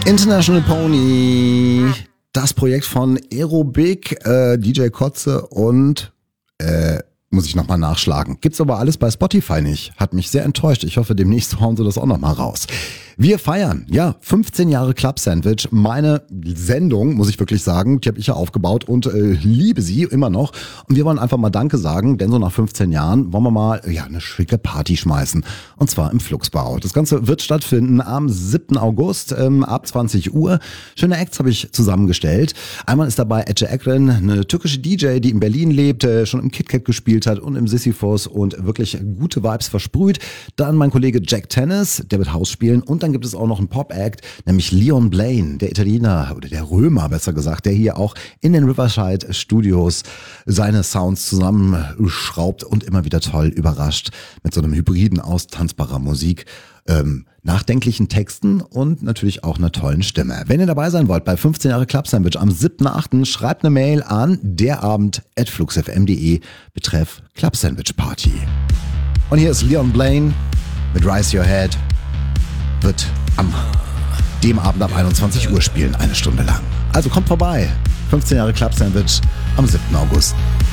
International Pony, das Projekt von Aerobic, DJ Kotze und muss ich nochmal nachschlagen. Gibt's aber alles bei Spotify nicht. Hat mich sehr enttäuscht. Ich hoffe, demnächst hauen sie das auch nochmal raus. Wir feiern, 15 Jahre Club Sandwich. Meine Sendung, muss ich wirklich sagen, die habe ich ja aufgebaut und liebe sie immer noch. Und wir wollen einfach mal Danke sagen, denn so nach 15 Jahren wollen wir mal eine schicke Party schmeißen. Und zwar im Fluxbau. Das Ganze wird stattfinden am 7. August ab 20 Uhr. Schöne Acts habe ich zusammengestellt. Einmal ist dabei Ece Ekren, eine türkische DJ, die in Berlin lebt, schon im KitKat gespielt hat und im Sisyphos und wirklich gute Vibes versprüht. Dann mein Kollege Jack Tennis, der wird House spielen. Und dann gibt es auch noch einen Pop-Act, nämlich Leon Blaine, der Italiener oder der Römer besser gesagt, der hier auch in den Riverside Studios seine Sounds zusammenschraubt und immer wieder toll überrascht mit so einem Hybriden aus tanzbarer Musik, nachdenklichen Texten und natürlich auch einer tollen Stimme. Wenn ihr dabei sein wollt bei 15 Jahre Club Sandwich am 7.8., schreibt eine Mail an derabend@fluxfm.de betreff Club Sandwich Party. Und hier ist Leon Blaine mit Rise Your Head. Wird am dem Abend ab 21 Uhr spielen, eine Stunde lang. Also kommt vorbei. 15 Jahre Club Sandwich am 7. August.